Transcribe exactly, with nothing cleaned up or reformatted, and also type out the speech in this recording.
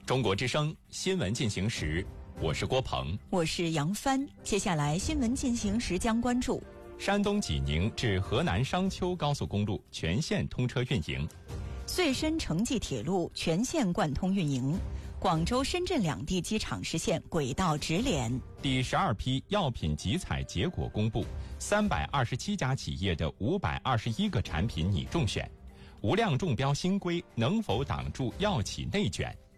中国之声新闻进行时，我是郭鹏， 我是杨帆。接下来新闻进行时将关注： 山东济宁至河南商丘高速公路全线通车运营； 穗深城际铁路全线贯通运营；广州、深圳两地机场实现轨道直联； 第十二批药品集采结果公布，三百二十七家企业的五百二十一个产品拟中选；无量中标新规能否挡住药企内卷？